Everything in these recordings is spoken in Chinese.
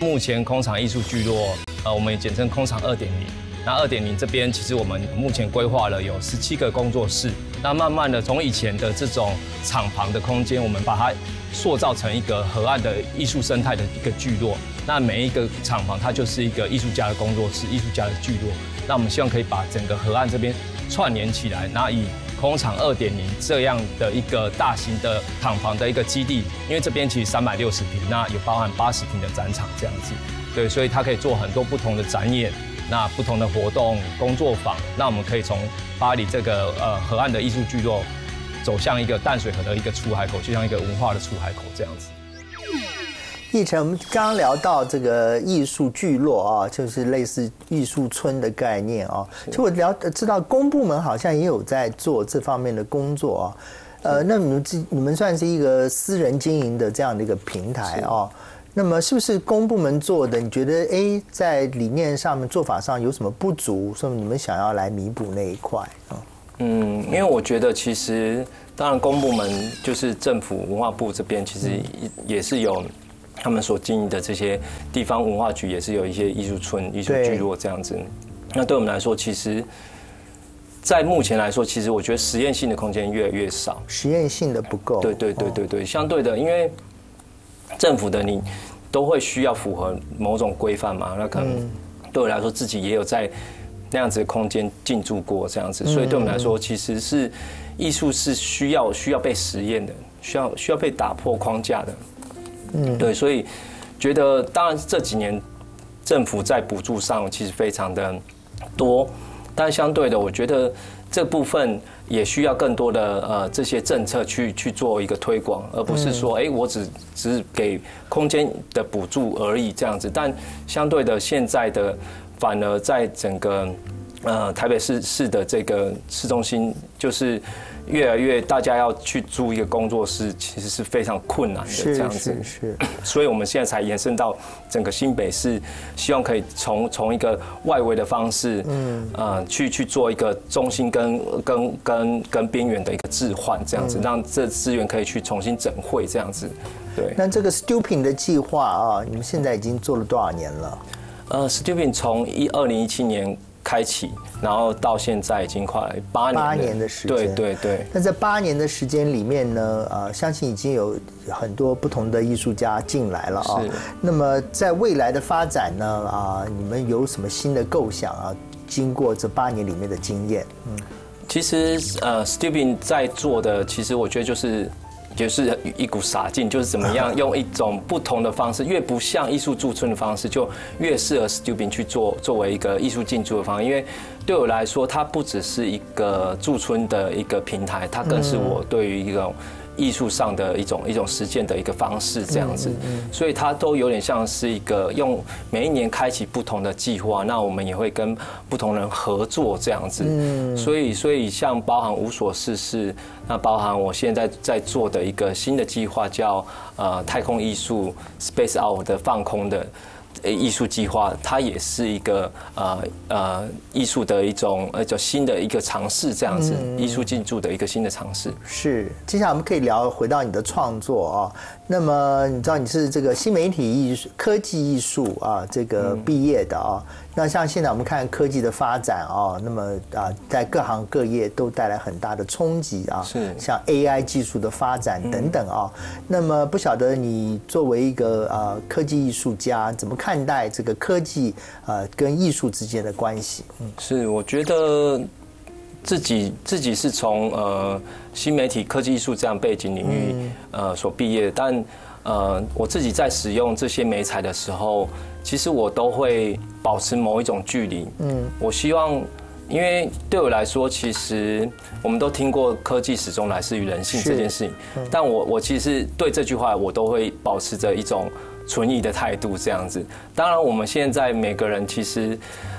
目前空场艺术聚落，我们也简称空场2.0。那2.0这边，其实我们目前规划了有17个工作室。那慢慢的从以前的这种厂旁的空间，我们把它塑造成一个河岸的艺术生态的一个聚落。那每一个厂旁，它就是一个艺术家的工作室、艺术家的聚落。那我们希望可以把整个河岸这边串联起来，那以空场2.0这样的一个大型的厂房的一个基地，因为这边其实360坪，那有包含80坪的展场这样子，对，所以它可以做很多不同的展演，那不同的活动、工作坊，那我们可以从巴黎这个河岸的艺术聚落，走向一个淡水河的一个出海口，就像一个文化的出海口这样子。 奕成，我们刚刚聊到这个艺术聚落啊，就是类似艺术村的概念啊。其实我知道公部门好像也有在做这方面的工作啊。那你们算是一个私人经营的这样的一个平台啊。那么是不是公部门做的？你觉得在理念上面、做法上有什么不足，所以你们想要来弥补那一块啊？ 因为我觉得其实当然公部门就是政府文化部这边，其实也是有。他们所经营的这些地方文化局也是有一些艺术村、艺术聚落这样子。那对我们来说，其实，在目前来说，其实我觉得实验性的空间越来越少， 实验性的不够。 对，相对的，因为政府的你都会需要符合某种规范嘛，那可能对我来说自己也有在那样子的空间进驻过这样子，所以对我们来说，其实是艺术是需要被实验的，需要被打破框架的。对，所以觉得当然这几年政府在补助上其实非常的多，但相对的，我觉得这部分也需要更多的这些政策去做一个推广，而不是说我只是给空间的补助而已这样子。但相对的，现在的反而在整个台北市的这个市中心，就是越来越大家要去租一个工作室，其实是非常困难的这样子。 是。 所以我们现在才延伸到整个新北市，希望可以从一个外围的方式，去做一个中心跟边缘的一个置换，这样子，让这资源可以去重新整汇这样子。对。 那这个 Stuping 的计划啊，你们现在已经做了多少年了 ？Stuping 从2017年开启，然后到现在已经快8年的时间。 对。 那在8年的时间里面呢，相信已经有很多不同的艺术家进来了啊。那么在未来的发展呢，你们有什么新的构想啊？经过这8年里面的经验， 其实Stuping 在做的，其实我觉得就是一股傻劲，就是怎么样用一种不同的方式，越不像艺术驻村的方式，就越适合 Stuping 去作为一个艺术进驻的方式。因为对我来说，它不只是一个驻村的一个平台，它更是我对于一种艺术上的一种实践的一个方式，这样子。所以它都有点像是一个用每一年开启不同的计划，那我们也会跟不同人合作这样子。所以像包含无所事事，那包含我现在在做的一个新的计划叫太空艺术 Space Out 的放空的艺术计划，它也是一个艺术的一种新的一个尝试，这样子，艺术进驻的一个新的尝试。 是，接下来我们可以回到你的创作啊。那么你知道你是这个新媒体艺术、科技艺术啊这个毕业的啊。那像现在我们看科技的发展啊，那么在各行各业都带来很大的冲击啊。 是， 像 AI 技术的发展等等啊。那么不晓得你作为一个科技艺术家，怎么看待这个科技跟艺术之间的关系？ 是，我觉得自己是从新媒体科技艺术这样背景领域所毕业，但我自己在使用这些媒材的时候，其实我都会保持某一种距离。我希望，因为对我来说，其实我们都听过科技始终来自于人性这件事情，但我其实对这句话我都会保持着一种存疑的态度，这样子。当然，我们现在每个人其实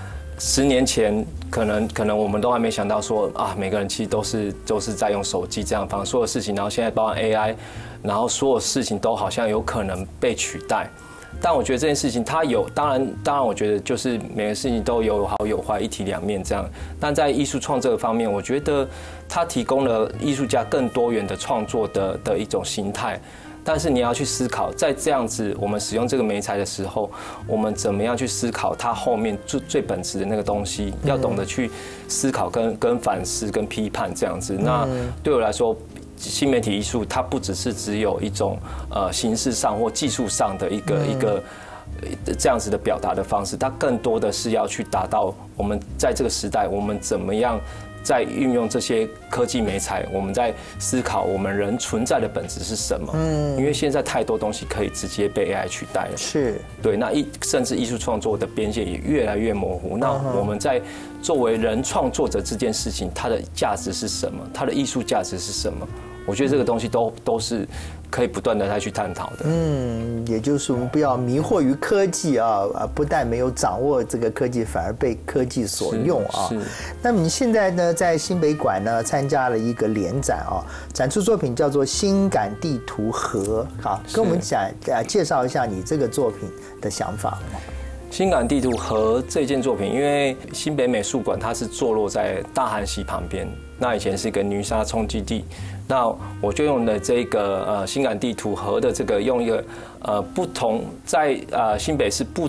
10年前可能我们都还没想到说每个人其实都是在用手机这样方所有事情，然后现在包含 AI， 然后所有事情都好像有可能被取代。但我觉得这件事情它有，当然，我觉得就是每个事情都有好有坏，一体两面这样。但在艺术创作方面，我觉得它提供了艺术家更多元的创作的一种形态。 但是你要去思考，在这样子我们使用这个媒材的时候，我们怎么样去思考它后面最本质的那个东西，要懂得去思考跟反思跟批判这样子。那对我来说，新媒体艺术它不只有一种形式上或技术上的一个这样子的表达的方式，它更多的是要去达到我们在这个时代，我们怎么样在运用这些科技媒材，我们在思考我们人存在的本质是什么。因为现在太多东西可以直接被 AI 取代了。 是， 对，那甚至艺术创作的边界也越来越模糊。那我们在作为人创作者这件事情，它的价值是什么？它的艺术价值是什么？我觉得这个东西都是可以不断的再去探讨的。 也就是我们不要迷惑于科技啊，不但没有掌握这个科技，反而被科技所用啊。那么你现在呢，在新北馆呢参加了一个联展啊，展出作品叫做《新感地图盒》。好，跟我们介绍一下你这个作品的想法。 新感地图盒这件作品，因为新北美术馆它是坐落在大汉溪旁边，那以前是一个泥沙冲击地，那我就用了这个新感地图盒的这个用一个不同在新北市不